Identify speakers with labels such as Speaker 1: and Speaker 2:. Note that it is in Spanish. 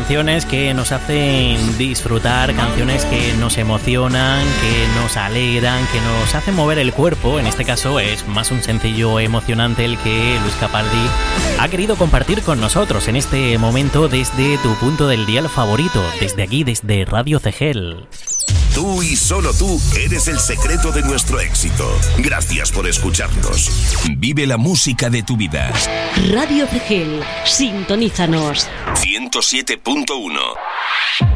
Speaker 1: canciones que nos hacen disfrutar, canciones que nos emocionan, que nos alegran, que nos hacen mover el cuerpo. En este caso es más un sencillo emocionante el que Luis Capaldi ha querido compartir con nosotros en este momento desde tu punto del dial favorito, desde aquí, desde Radio Cegel.
Speaker 2: Tú y solo tú eres el secreto de nuestro éxito. Gracias por escucharnos. Vive la música de tu vida.
Speaker 3: Radio Cegel, sintonízanos.
Speaker 2: 107.1